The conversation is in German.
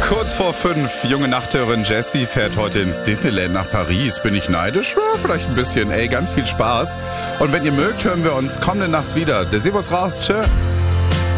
Kurz vor 5, junge Nachthörerin Jessie fährt heute ins Disneyland nach Paris. Bin ich neidisch? Ja, vielleicht ein bisschen. Ey, ganz viel Spaß. Und wenn ihr mögt, hören wir uns kommende Nacht wieder. Der Servus raus. Tschö.